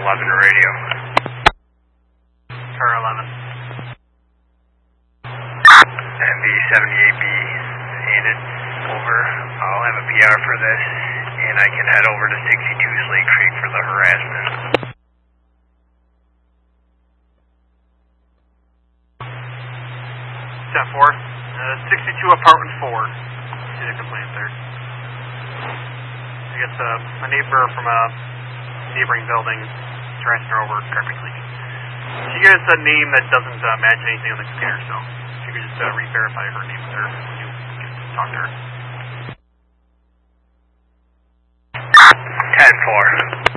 radio. Car 11. MV78B needed. Over. I'll have a PR for this, and I can head over to 62 Slate Creek for the harassment. 10-4. 62 apartment 4. See the complaint there. I guess a neighbor from a neighboring building transfer over garbage leak. She gave us a name that doesn't match anything on the computer, so if you could just re-verify her name with her when you talk to her. 10-4.